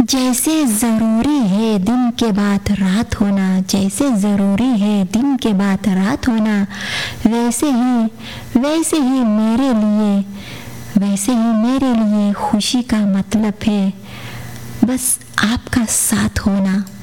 जैसे ज़रूरी है दिन के बाद रात होना, जैसे ज़रूरी है दिन के बाद रात होना, वैसे ही मेरे लिए खुशी का मतलब है बस आपका साथ होना।